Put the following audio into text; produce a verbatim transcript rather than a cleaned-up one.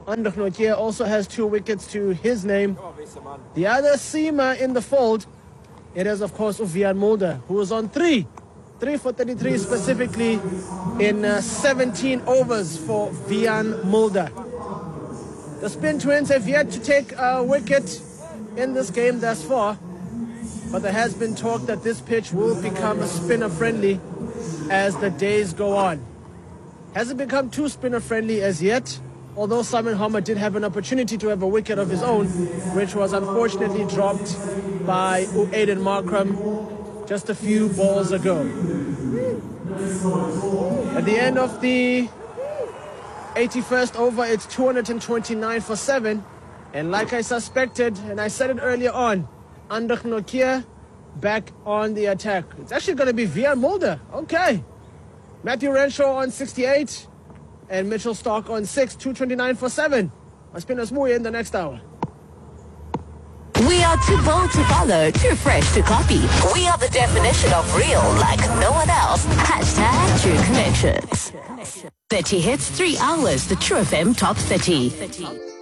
André Nokia also has two wickets to his name. The other seamer in the fold, it is of course Wiaan Mulder, who is on three. Three for thirty-three specifically in uh, seventeen overs for Wiaan Mulder. The Spin Twins have yet to take a wicket in this game thus far, but there has been talk that this pitch will become spinner friendly as the days go on. Hasn't become too spinner friendly as yet, although Simon Harmer did have an opportunity to have a wicket of his own, which was unfortunately dropped by Aiden Markram just a few balls ago. At the end of the eighty-first over, it's two hundred twenty-nine for seven. And like I suspected, and I said it earlier on, André Nokia back on the attack. It's actually going to be Wiaan Mulder. Okay. Matthew Renshaw on sixty-eight and Mitchell Starc on six, two twenty-nine for seven. I'll spin us more in the next hour. We are too bold to follow, too fresh to copy. We are the definition of real like no one else. Hashtag True Connections. thirty hits, three hours, the True F M Top thirty.